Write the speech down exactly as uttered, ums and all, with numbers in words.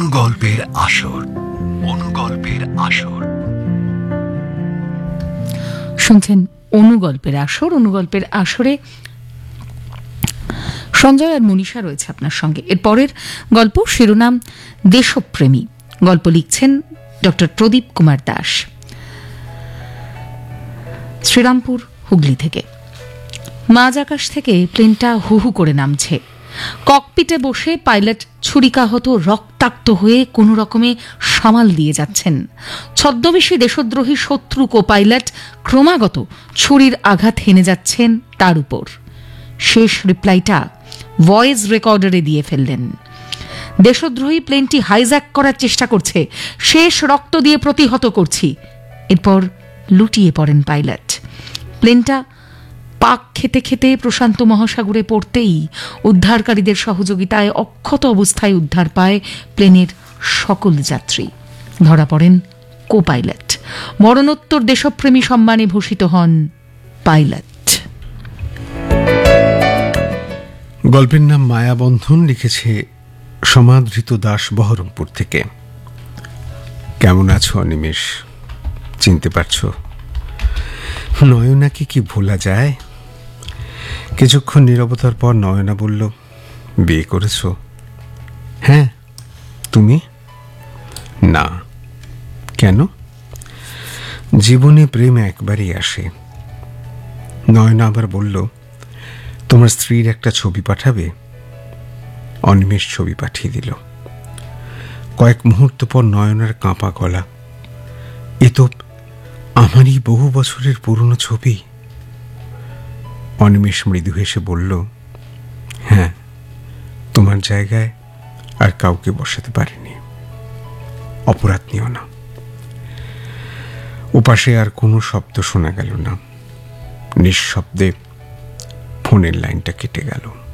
অনুগল্পের আসর। অনুগল্পের আসর শুনছেন অনুগল্পের আসর। অনুগল্পের আসরে সঞ্জয় আর মনীষা রয়েছে আপনার সঙ্গে। এর পরের গল্প শিরোনাম দেশপ্রেমী। গল্প লিখছেন ডক্টর প্রদীপ কুমার দাস, শ্রীরামপুর, হুগলি থেকে। মাঝ আকাশ থেকে প্লেনটা হু হু করে নামছে। ককপিটে বসে পাইলট ছুরিকাহত রক্তাক্ত হয়ে কোনো রকমে সামাল দিয়ে যাচ্ছেন। ছদ্মবেশী দেশদ্রোহী শত্রু কো পাইলট ক্রমাগত ছুরির আঘাত হেনে যাচ্ছেন তার উপর। শেষ রিপ্লাইটা ভয়েস রেকর্ডারে দিয়ে ফেললেন। দেশদ্রোহী প্লেনটি হাইজ্যাক করার চেষ্টা করছে, শেষ রক্ত দিয়ে প্রতিহত করছি। এরপর লুটিয়ে পড়েন পাইলট। প্লেনটা পাক খেতে খেতে প্রশান্ত মহাসাগরে পড়তেই উদ্ধারকারীদের সহযোগিতায় অক্ষত অবস্থায় উদ্ধার পায় প্লেনের সকল যাত্রী। ধরা পড়েন কো পাইলট। মরণোত্তর দেশপ্রেমী সম্মানে ভূষিত হন পাইলট। গল্পের নাম মায়াবন্ধন, লিখেছে সমাদৃত দাস, বহরমপুর থেকে। কেমন আছো অনিমেষ? চিনতে পারছো? নয়নাকে কি ভোলা যায়? কিছুক্ষণ নীরবতার পর নয়না বলল, বিয়ে করেছ? হ্যাঁ। তুমি? না। কেন? জীবনে প্রেম একবারই আসে। নয়না আবার বলল, তোমার স্ত্রীর একটা ছবি পাঠাবে? অনিমেষ ছবি পাঠিয়ে দিল। কয়েক মুহূর্ত পর নয়নার কাঁপা গলা, এ তো আমারই বহু বছরের পুরনো ছবি। অনিমেষ মৃদু হেসে বলল, হ্যাঁ, তোমার জায়গায় আর কাউকে বসাতে পারিনি। অপরাধ নিও না। ওপাশে আর কোনো শব্দ শোনা গেল না। নিঃশব্দে ফোনের লাইনটা কেটে গেল।